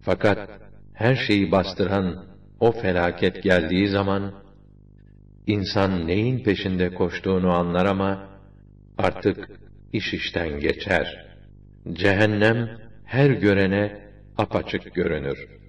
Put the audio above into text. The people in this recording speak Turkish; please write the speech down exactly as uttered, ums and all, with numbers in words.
Fakat her şeyi bastıran o felaket geldiği zaman, insan neyin peşinde koştuğunu anlar ama, artık iş işten geçer. Cehennem, her görene apaçık görünür.